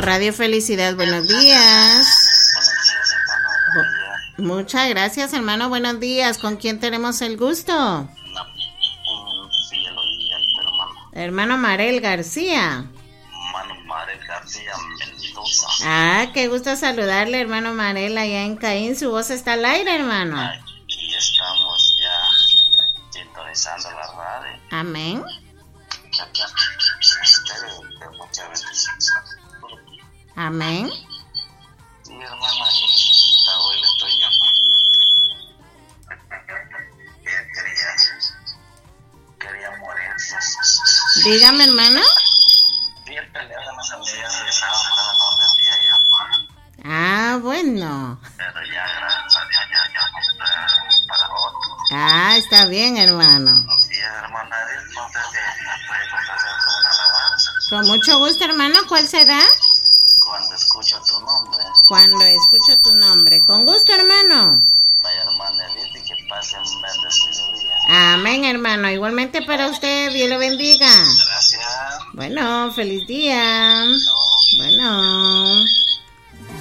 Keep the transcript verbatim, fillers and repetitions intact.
Radio Felicidad, buenos días. Buenos días, hermano. Buenos días. Muchas gracias, hermano, buenos días. ¿Con quién tenemos el gusto? No, un fiel oyente, hermano. Hermano Marel García. Hermano Marel García Mendoza. Ah, qué gusto saludarle, hermano Marel, allá en Caín. Su voz está al aire, hermano. Aquí estamos ya sintonizando la radio. Amén. Ustedes, muchas veces. Amén. Sí, hermano, hasta hoy le estoy llamando. Quería, quería morirse. Dígame, hermano. Sí, el peleado no se había regresado para no día ya. Ah, bueno. Pero ya, gracias a Dios, ya, ya no está para otro. Ah, está bien, hermano. Sí, hermana, no sé si me puede complacer con una alabanza. Con mucho gusto, hermano. ¿Cuál será? Cuando escucho tu nombre. Cuando escucho tu nombre. Con gusto, hermano. Vaya, hermana Edith, y que pase un bendecido día. Amén, hermano. Igualmente para usted. Dios lo bendiga. Gracias. Bueno, feliz día. No. Bueno.